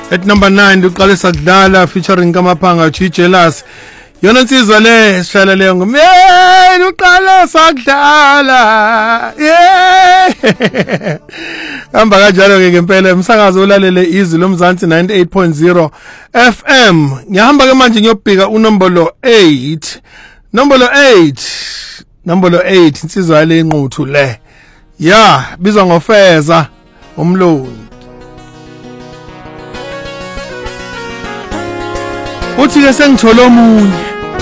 At number 9 uqalisa kudala featuring Kamaphanga Jealous. Yona insizwa le sihlala leyo ngumyeni uqalisa kudala. Yeah. Hamba kanjalo ke ngempela umsakazo olalele izwi lomzansi 98.0 FM. Ngihamba ke manje ngiyobhika unombolo 8. Nombolo 8 insizwa le inquthu le. Yeah, bizwa ngofeza umlungu. Uthi ke sengithola omunye